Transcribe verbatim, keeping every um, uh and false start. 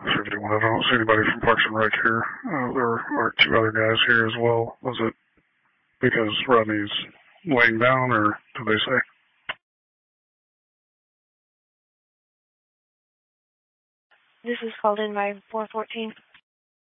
fifty-one. I don't see anybody from Parks and Rec here. Uh, there are two other guys here as well. Was it because Rodney's laying down, or did they say? This is called in by four fourteen.